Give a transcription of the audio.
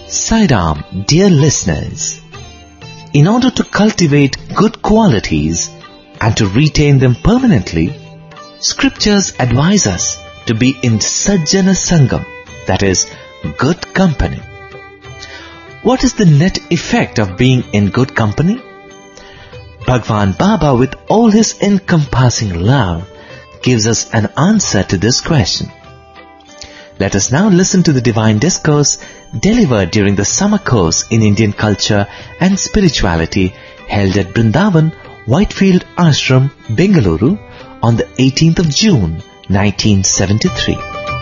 Sai Ram, dear listeners, in order to cultivate good qualities and to retain them permanently, scriptures advise us to be in Sajjana Sangam, that is, good company. What is the net effect of being in good company? Bhagwan Baba, with all his encompassing love, gives us an answer to this question. Let us now listen to the divine discourse delivered during the summer course in Indian culture and spirituality held at Brindavan, Whitefield Ashram, Bengaluru on the 18th of June, 1973.